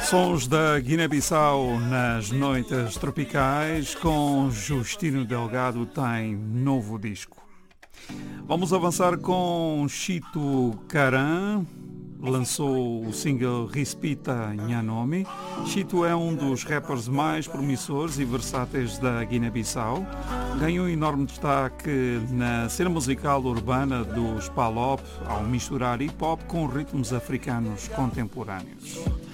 Sons da Guiné-Bissau nas noites tropicais com Justino Delgado tem novo disco. Vamos avançar com Chito Caran, lançou o single Respita Nhanome. Chito é um dos rappers mais promissores e versáteis da Guiné-Bissau. Ganhou enorme destaque na cena musical urbana dos Palop ao misturar hip-hop com ritmos africanos contemporâneos.